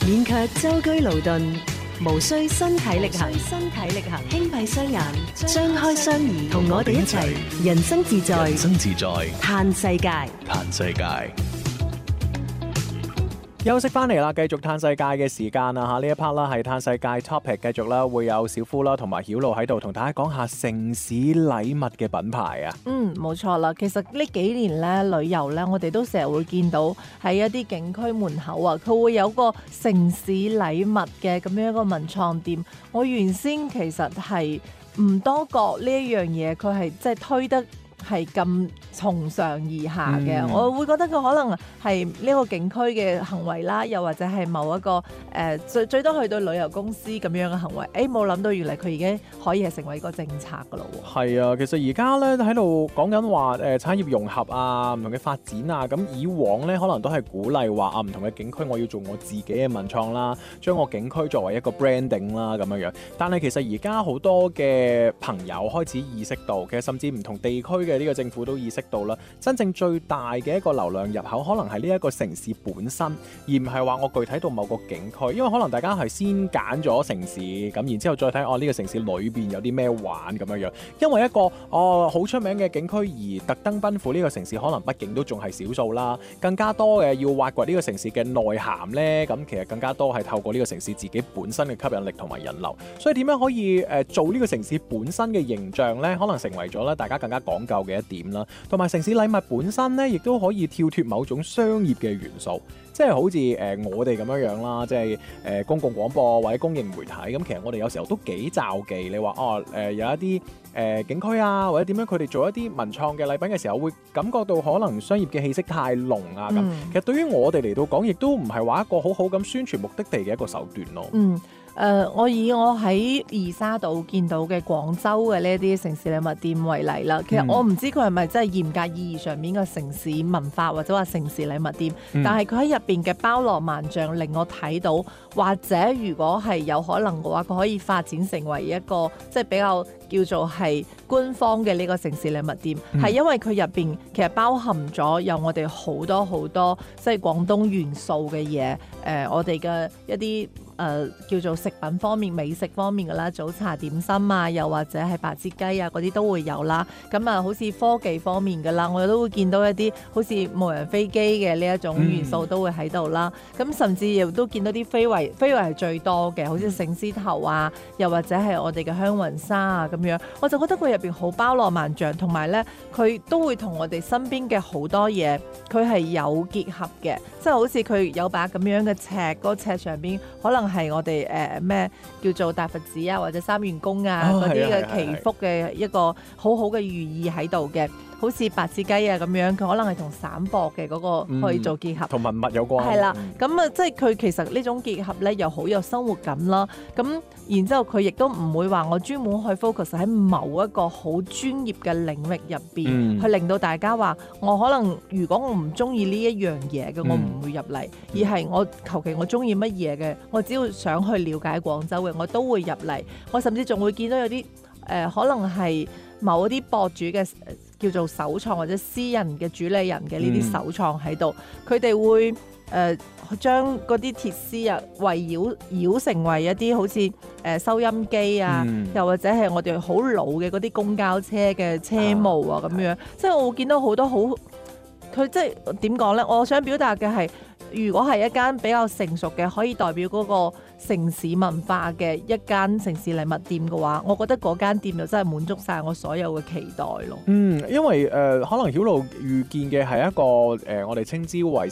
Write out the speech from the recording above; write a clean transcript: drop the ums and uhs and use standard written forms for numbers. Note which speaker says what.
Speaker 1: 勉強舟車勞頓，無需身體力行，輕閉雙眼，張開雙耳，同我哋一齊人生自在，嘆世界。
Speaker 2: 休息翻嚟啦，繼續嘆世界嘅時間啦嚇，呢一 part 啦係嘆世界 topic， 繼續啦會有小夫啦同埋曉露喺度同大家講下城市禮物嘅品牌啊。
Speaker 3: 冇錯啦。其實呢幾年咧旅遊咧，我哋都成日會見到喺一啲景區門口啊，佢會有個城市禮物嘅咁樣一個文創店。我原先其實係唔多覺呢一樣嘢，佢係即係推得係咁從上而下嘅，我會覺得佢可能係呢個景區嘅行為啦，又或者係某一個最多去到旅遊公司咁樣嘅行為。冇諗到原來佢已經可以係成為一個政策噶咯喎。係
Speaker 2: 啊，其實而家咧喺度講緊話產業融合啊，唔同嘅發展啊，咁以往咧可能都係鼓勵話唔同嘅景區我要做我自己嘅文創啦，將我景區作為一個 branding 啦咁樣樣。但係其實而家好多嘅朋友開始意識到，其實甚至唔同地區嘅呢個政府都意識到啦，真正最大嘅一個流量入口可能係呢一個城市本身，而唔係話我具體到某個景區。因為可能大家係先揀咗城市，咁然之後再睇呢個城市裏邊有啲咩玩咁樣樣。因為一個好出名嘅景區而特登奔赴呢個城市，可能畢竟都仲係少數啦。更加多嘅要挖掘呢個城市嘅內涵呢，咁其實更加多係透過呢個城市自己本身嘅吸引力同埋引流。所以點樣可以做呢個城市本身嘅形象呢？可能成為咗咧大家更加講究嘅一點啦。同埋城市禮物本身咧，亦都可以跳脫某種商業嘅元素，即係好似我哋咁樣啦，即係公共廣播或者公營媒體咁。其實我哋有時候都幾罩忌，你話有一啲景區啊，或者點樣佢哋做一啲文創嘅禮品嘅時候，會感覺到可能商業嘅氣息太濃啊咁。其實對於我哋嚟到講，亦都唔係話一個好好咁宣傳目的地嘅一個手段咯。
Speaker 3: 我以我喺二沙島見到嘅廣州嘅呢啲城市禮物店為例啦，其實我唔知佢係咪真係嚴格意義上面嘅城市文化或者話城市禮物店，但係佢喺入邊嘅包羅萬象令我睇到，或者如果係有可能嘅話，佢可以發展成為一個即係比較叫做係官方嘅呢個城市禮物店，係因為佢入邊其實包含咗有我哋好多即係廣東元素嘅嘢，我哋嘅一啲叫做食品方面、美食方面嘅啦，早茶點心啊，又或者係白切雞啊嗰啲都會有啦。咁好似科技方面嘅啦，我哋都會見到一啲好似無人飛機嘅呢一種元素都會喺度啦。咁甚至亦都見到啲非遺係最多嘅，好似醒獅頭啊，又或者係我哋嘅香雲紗啊咁樣。我就覺得佢入邊好包羅萬象，同埋咧佢都會同我哋身邊嘅好多嘢，佢係有結合嘅，即係好似佢有把咁樣嘅尺，嗰個尺上邊可能係我哋咩叫做大佛寺啊，或者三元宮啊嗰啲嘅祈福嘅一個好好嘅寓意喺度嘅。好似白切雞啊咁樣，佢可能係同散博嘅嗰個可以做結合，
Speaker 2: 同文物有關。
Speaker 3: 係啦，咁即係佢其實呢種結合咧，又好有生活感啦。咁然之後佢亦都唔會話我專門去 focus 喺某一個好專業嘅領域入邊，去令到大家話我可能如果我唔中意呢一樣嘢嘅，我唔會入嚟，而係我求其我中意乜嘢嘅，我只要想去了解廣州嘅，我都會入嚟。我甚至仲會見到有啲可能係某一啲博主嘅叫做首創或者私人嘅主理人嘅呢啲首創喺度，佢哋會將嗰啲鐵絲啊圍繞成為一啲好似收音機啊，又或者係我哋好老嘅嗰啲公交車嘅車模啊咁樣，即係我會見到好多好，佢即係點講呢？我想表達嘅係，如果係一間比較成熟嘅，可以代表嗰個城市文化嘅一間城市禮物店嘅話，我覺得嗰間店就真係滿足晒我所有嘅期待咯。
Speaker 2: 因為可能曉露遇見嘅係一個我哋稱之為